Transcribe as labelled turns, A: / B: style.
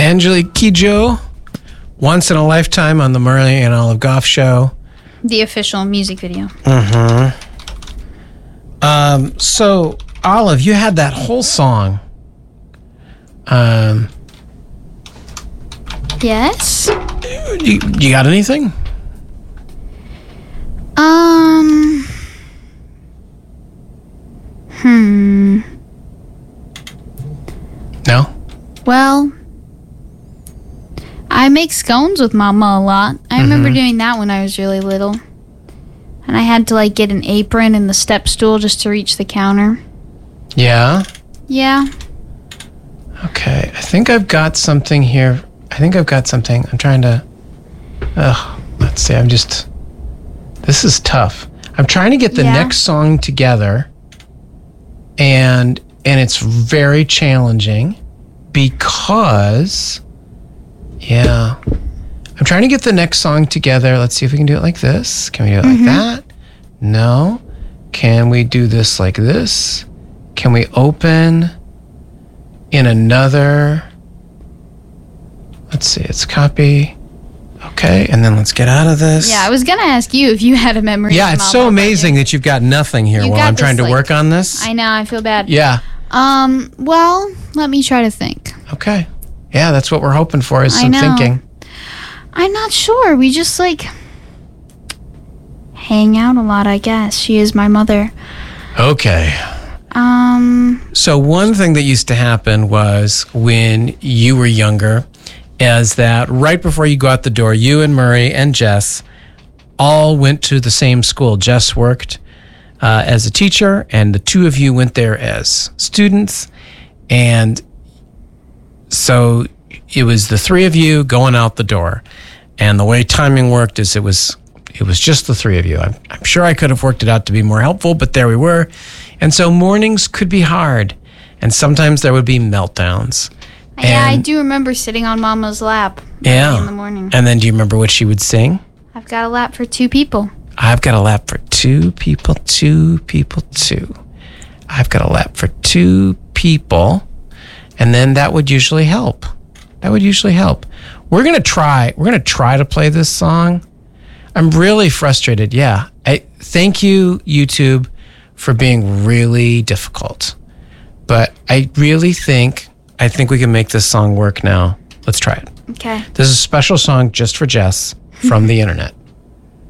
A: Angelique Kidjo, Once in a Lifetime on the Murray and Olive Goff Show.
B: The official music video.
A: So, Olive, you had that whole song.
B: Yes?
A: You got anything? No?
B: Well, I make scones with Mama a lot. I remember doing that when I was really little. And I had to get an apron and the step stool just to reach the counter.
A: Yeah?
B: Yeah.
A: Okay, I think I've got something here. I'm trying to... let's see, this is tough. I'm trying to get the next song together, and it's very challenging because... Yeah. I'm trying to get the next song together. Let's see if we can do it like this. Can we do it like that? No. Can we do this like this? Can we open in another... Let's see, it's copy. Okay, and then let's get out of this.
B: Yeah, I was going to ask you if you had a memory.
A: Yeah, it's so amazing that you've got nothing here while I'm trying to work on this.
B: I know, I feel bad.
A: Yeah.
B: Well, let me try to think.
A: Okay. Yeah, that's what we're hoping for is some thinking.
B: I'm not sure. We just hang out a lot, I guess. She is my mother.
A: Okay. So one thing that used to happen was when you were younger is that right before you go out the door, you and Murray and Jess all went to the same school. Jess worked as a teacher, and the two of you went there as students. And so it was the three of you going out the door. And the way timing worked is it was just the three of you. I'm sure I could have worked it out to be more helpful, but there we were. And so mornings could be hard, and sometimes there would be meltdowns.
B: Yeah, I do remember sitting on Mama's lap in the morning.
A: And then do you remember what she would sing?
B: I've got a lap for two people.
A: I've got a lap for two people, two. I've got a lap for two people. And then that would usually help. We're going to try to play this song. I'm really frustrated. Yeah. Thank you, YouTube, for being really difficult. But I think we can make this song work now. Let's try it.
B: Okay.
A: This is a special song just for Jess from the internet.